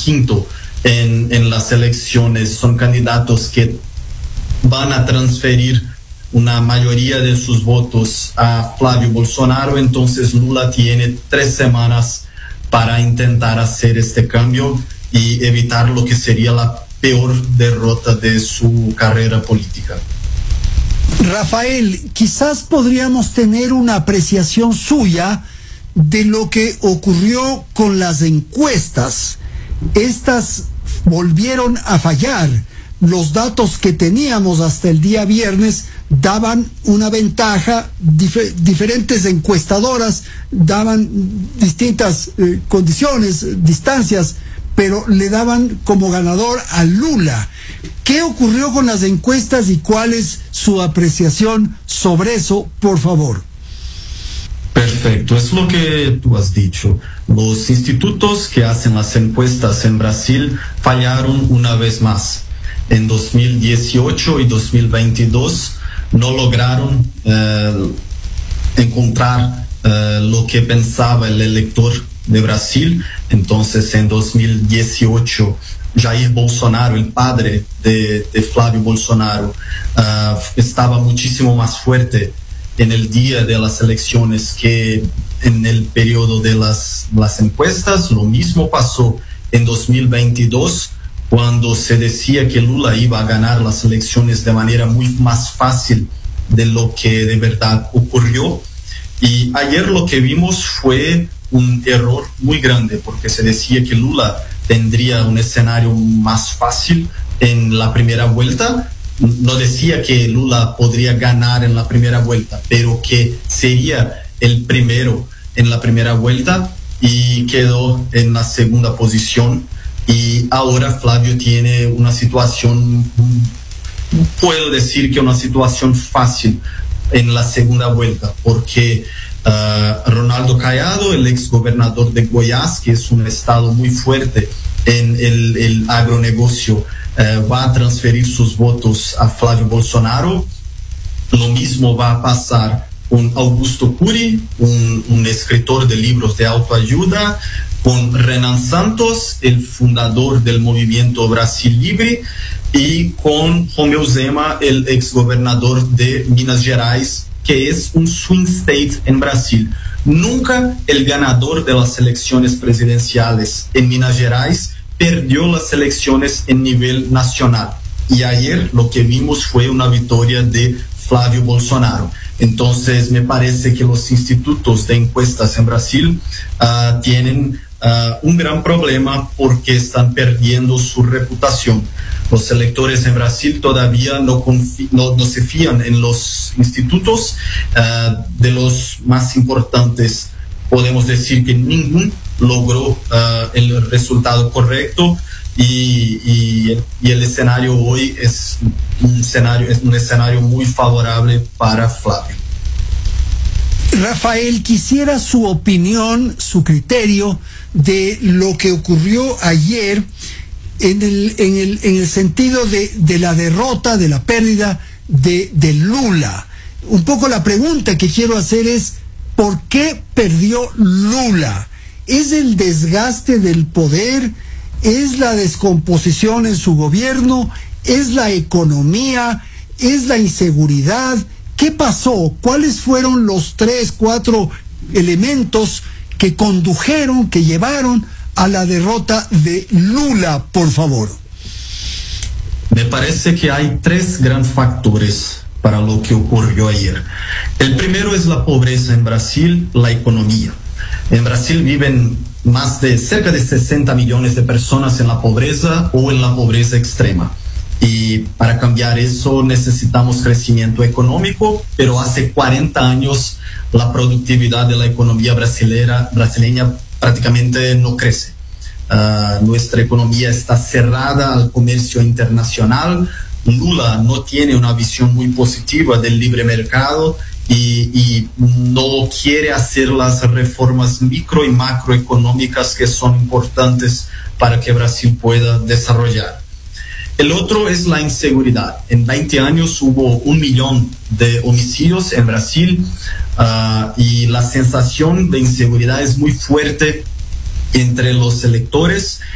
quinto en las elecciones. Son candidatos que van a transferir una mayoría de sus votos a Flávio Bolsonaro. Entonces Lula tiene 3 semanas para intentar hacer este cambio y evitar lo que sería la peor derrota de su carrera política. Rafael, quizás podríamos tener una apreciación suya de lo que ocurrió con las encuestas. Estas volvieron a fallar. Los datos que teníamos hasta el día viernes daban una ventaja, diferentes encuestadoras daban distintas condiciones, distancias, pero le daban como ganador a Lula. ¿Qué ocurrió con las encuestas y cuál es su apreciación sobre eso, por favor? Perfecto, es lo que tú has dicho. Los institutos que hacen las encuestas en Brasil fallaron una vez más. En 2018 y 2022 no lograron encontrar lo que pensaba el elector de Brasil. Entonces, en 2018, Jair Bolsonaro, el padre de Flávio Bolsonaro, estaba muchísimo más fuerte en el día de las elecciones que en el periodo de las encuestas. Lo mismo pasó en 2022, cuando se decía que Lula iba a ganar las elecciones de manera muy más fácil de lo que de verdad ocurrió. Y ayer lo que vimos fue un error muy grande, porque se decía que Lula tendría un escenario más fácil en la primera vuelta. No decía que Lula podría ganar en la primera vuelta, pero que sería el primero en la primera vuelta, y quedó en la segunda posición. Y ahora Flávio tiene una situación, puedo decir que una situación fácil en la segunda vuelta, porque Ronaldo Caiado, el ex gobernador de Goiás, que es un estado muy fuerte en el agronegocio, va a transferir sus votos a Flávio Bolsonaro. Lo mismo va a pasar con Augusto Cury, un escritor de libros de autoayuda, con Renan Santos, el fundador del movimiento Brasil Libre, y con Romeu Zema, el exgobernador de Minas Gerais, que es un swing state en Brasil. Nunca el ganador de las elecciones presidenciales en Minas Gerais perdió las elecciones en nivel nacional. Y ayer lo que vimos fue una victoria de Flávio Bolsonaro. Entonces me parece que los institutos de encuestas en Brasil tienen un gran problema, porque están perdiendo su reputación. Los electores en Brasil todavía no se fían en los institutos. De los más importantes, podemos decir que ninguno logró el resultado correcto, y el escenario hoy es un escenario muy favorable para Flávio. Rafael, quisiera su opinión, su criterio de lo que ocurrió ayer en el sentido de la derrota, de la pérdida de Lula. Un poco la pregunta que quiero hacer es: ¿por qué perdió Lula? ¿Es el desgaste del poder? ¿Es la descomposición en su gobierno? ¿Es la economía? ¿Es la inseguridad? ¿Qué pasó? ¿Cuáles fueron los 3, 4 elementos que condujeron, que llevaron a la derrota de Lula, por favor? Me parece que hay 3 grandes factores para lo que ocurrió ayer. El primero es la pobreza en Brasil, la economía. En Brasil viven cerca de 60 millones de personas en la pobreza o en la pobreza extrema. Y para cambiar eso necesitamos crecimiento económico, pero hace 40 años la productividad de la economía brasileña prácticamente no crece. Nuestra economía está cerrada al comercio internacional. Lula no tiene una visión muy positiva del libre mercado y no quiere hacer las reformas micro y macroeconómicas que son importantes para que Brasil pueda desarrollar. El otro es la inseguridad. En 20 años hubo 1 millón de homicidios en Brasil, y la sensación de inseguridad es muy fuerte entre los electores,